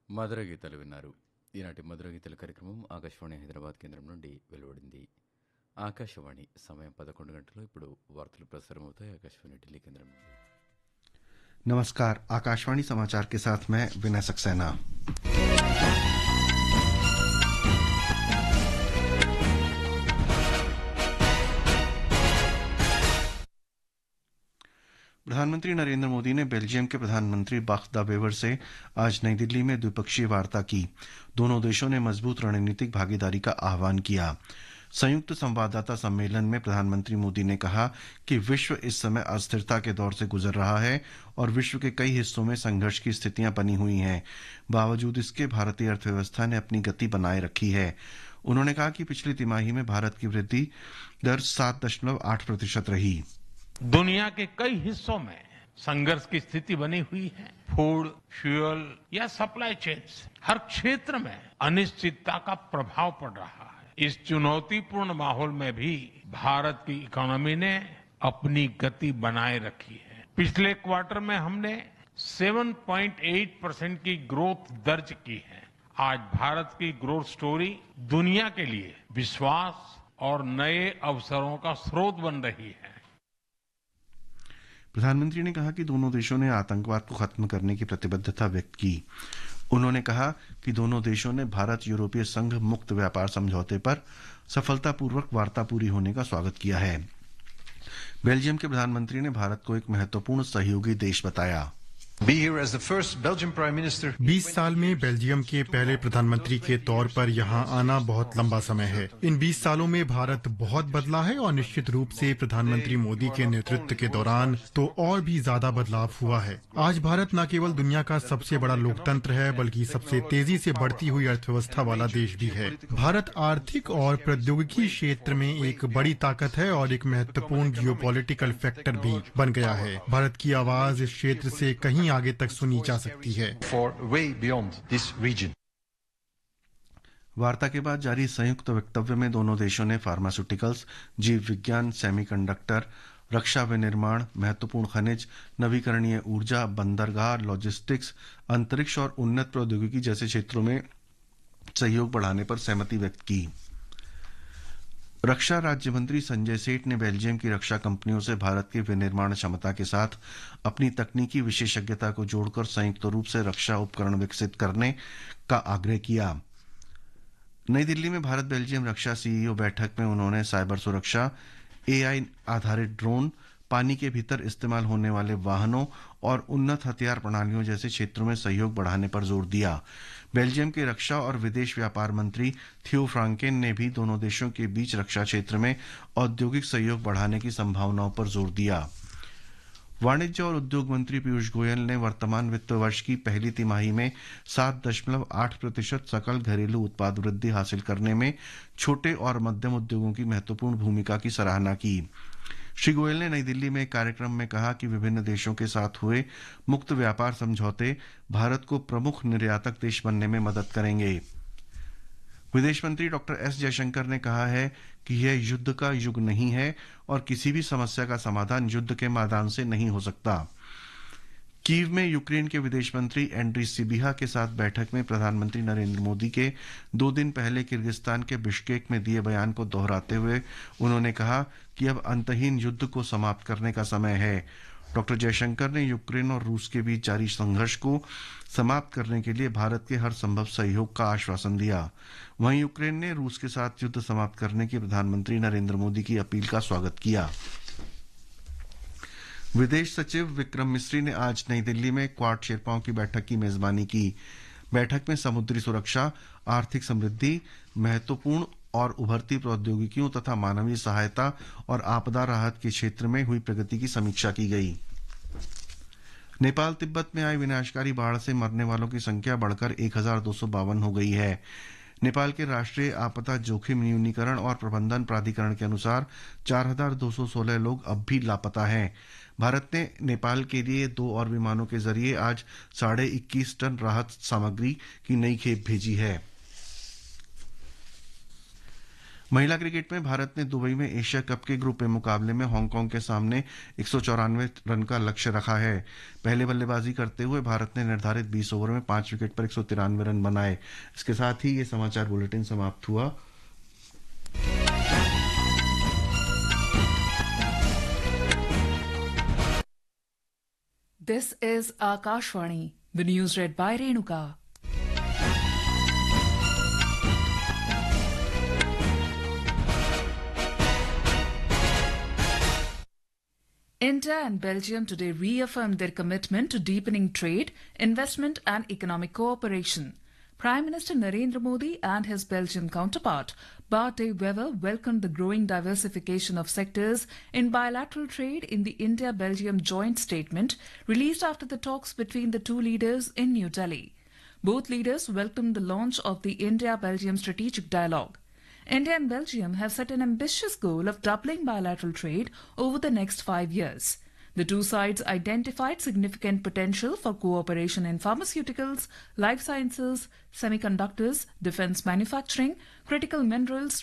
మధుర గీతాలు విన్నారు. ఈనాటి మధుర గీతాల కార్యక్రమం ఆకాశవాణి హైదరాబాద్ కేంద్రం నుండి వెలువడింది. ఆకాశవాణి సమయం 11 గంటలు. ఇప్పుడు వార్తలు ప్రసారమవుతాయి ఆకాశవాణి ఢిల్లీ కేంద్రం నుండి. नमस्कार, आकाशवाणी समाचार के साथ मैं विनय सक्सेना। प्रधानमंत्री नरेंद्र मोदी ने बेल्जियम के प्रधानमंत्री बाख द वेवर से आज नई दिल्ली में द्विपक्षीय वार्ता की। दोनों देशों ने मजबूत रणनीतिक भागीदारी का आह्वान किया। संयुक्त संवाददाता सम्मेलन में प्रधानमंत्री मोदी ने कहा कि विश्व इस समय अस्थिरता के दौर से गुजर रहा है और विश्व के कई हिस्सों में संघर्ष की स्थितियां बनी हुई हैं। बावजूद इसके भारतीय अर्थव्यवस्था ने अपनी गति बनाए रखी है। उन्होंने कहा कि पिछली तिमाही में भारत की वृद्धि दर 7.8% रही। दुनिया के कई हिस्सों में संघर्ष की स्थिति बनी हुई है। फूड, फ्यूल या सप्लाई चेन्स, हर क्षेत्र में अनिश्चितता का प्रभाव पड़ रहा है। इस चुनौतीपूर्ण माहौल में भी भारत की इकोनॉमी ने अपनी गति बनाए रखी है। पिछले क्वार्टर में हमने 7.8% की ग्रोथ दर्ज की है। आज भारत की ग्रोथ स्टोरी दुनिया के लिए विश्वास और नए अवसरों का स्रोत बन रही है। प्रधानमंत्री ने कहा कि दोनों देशों ने आतंकवाद को खत्म करने की प्रतिबद्धता व्यक्त की। उन्होंने कहा कि दोनों देशों ने भारत यूरोपीय संघ मुक्त व्यापार समझौते पर सफलतापूर्वक वार्ता पूरी होने का स्वागत किया है। बेल्जियम के प्रधानमंत्री ने भारत को एक महत्वपूर्ण सहयोगी देश बताया। 20 साल में बेल्जियम के पहले प्रधानमंत्री के तौर पर यहाँ आना बहुत लंबा समय है। इन 20 सालों में भारत बहुत बदला है और निश्चित रूप से प्रधानमंत्री मोदी के नेतृत्व के दौरान तो और भी ज्यादा बदलाव हुआ है। आज भारत न केवल दुनिया का सबसे बड़ा लोकतंत्र है, बल्कि सबसे तेजी से बढ़ती हुई अर्थव्यवस्था वाला देश भी है। भारत आर्थिक और प्रौद्योगिकी क्षेत्र में एक बड़ी ताकत है और एक महत्वपूर्ण जियोपॉलिटिकल फैक्टर भी बन गया है। भारत की आवाज इस क्षेत्र से कहीं आगे तक सुनी जा सकती है। वार्ता के बाद जारी संयुक्त वक्तव्य में दोनों देशों ने फार्मास्यूटिकल्स, जीव विज्ञान, सेमीकंडक्टर, रक्षा विनिर्माण, महत्वपूर्ण खनिज, नवीकरणीय ऊर्जा, बंदरगाह, लॉजिस्टिक्स, अंतरिक्ष और उन्नत प्रौद्योगिकी जैसे क्षेत्रों में सहयोग बढ़ाने पर सहमति व्यक्त की। रक्षा राज्य मंत्री संजय सेठ ने बेल्जियम की रक्षा कंपनियों से भारत की विनिर्माण क्षमता के साथ अपनी तकनीकी विशेषज्ञता को जोड़कर संयुक्त रूप से रक्षा उपकरण विकसित करने का आग्रह किया। नई दिल्ली में भारत बेल्जियम रक्षा सीईओ बैठक में उन्होंने साइबर सुरक्षा, एआई आधारित ड्रोन, पानी के भीतर इस्तेमाल होने वाले वाहनों और उन्नत हथियार प्रणालियों जैसे क्षेत्रों में सहयोग बढ़ाने पर जोर दिया। बेल्जियम के रक्षा और विदेश व्यापार मंत्री थियो फ्रांकेन ने भी दोनों देशों के बीच रक्षा क्षेत्र में औद्योगिक सहयोग बढ़ाने की संभावनाओं पर जोर दिया। वाणिज्य और उद्योग मंत्री पीयूष गोयल ने वर्तमान वित्त वर्ष की पहली तिमाही में 7.8% सकल घरेलू उत्पाद वृद्धि हासिल करने में छोटे और मध्यम उद्योगों की महत्वपूर्ण भूमिका की सराहना की। श्री गोयल ने नई दिल्ली में एक कार्यक्रम में कहा कि विभिन्न देशों के साथ हुए मुक्त व्यापार समझौते भारत को प्रमुख निर्यातक देश बनने में मदद करेंगे। विदेश मंत्री डॉक्टर एस जयशंकर ने कहा है कि यह युद्ध का युग नहीं है और किसी भी समस्या का समाधान युद्ध के मैदान से नहीं हो सकता। कीव में यूक्रेन के विदेश मंत्री एंड्री सिबिहा के साथ बैठक में प्रधानमंत्री नरेंद्र मोदी के 2 दिन पहले किर्गिस्तान के बिश्केक में दिए बयान को दोहराते हुए उन्होंने कहा कि अब अंतहीन युद्ध को समाप्त करने का समय है। डॉक्टर जयशंकर ने यूक्रेन और रूस के बीच जारी संघर्ष को समाप्त करने के लिए भारत के हर संभव सहयोग का आश्वासन दिया। वहीं यूक्रेन ने रूस के साथ युद्ध समाप्त करने की प्रधानमंत्री नरेंद्र मोदी की अपील का स्वागत किया। विदेश सचिव विक्रम मिस्री ने आज नई दिल्ली में क्वाड शेरपाओं की बैठक की मेजबानी की। बैठक में समुद्री सुरक्षा, आर्थिक समृद्धि, महत्वपूर्ण और उभरती प्रौद्योगिकियों तथा मानवीय सहायता और आपदा राहत के क्षेत्र में हुई प्रगति की समीक्षा की गई। नेपाल तिब्बत में आई विनाशकारी बाढ़ से मरने वालों की संख्या बढ़कर 1252 हो गई है। नेपाल के राष्ट्रीय आपदा जोखिम न्यूनीकरण और प्रबंधन प्राधिकरण के अनुसार 4216 लोग अब भी लापता हैं। भारत ने नेपाल के लिए 2 और विमानों के जरिए आज 21.5 टन राहत सामग्री की नई खेप भेजी है। महिला क्रिकेट में भारत ने दुबई में एशिया कप के ग्रुप ए मुकाबले में हांगकांग के सामने 194 रन का लक्ष्य रखा है। पहले बल्लेबाजी करते हुए भारत ने निर्धारित 20 ओवर में 5 विकेट पर 193 रन बनाए। इसके साथ ही ये समाचार बुलेटिन समाप्त हुआ। This is Akashvani, the news read by Renuka. India and Belgium today reaffirmed their commitment to deepening trade, investment and economic cooperation. Prime Minister Narendra Modi and his Belgian counterpart, Bart de Wever, welcomed the growing diversification of sectors in bilateral trade in the India-Belgium joint statement released after the talks between the two leaders in New Delhi. Both leaders welcomed the launch of the India-Belgium strategic dialogue. India and Belgium have set an ambitious goal of doubling bilateral trade over the next 5 years. The two sides identified significant potential for cooperation in pharmaceuticals, life sciences, semiconductors, defense manufacturing, critical minerals,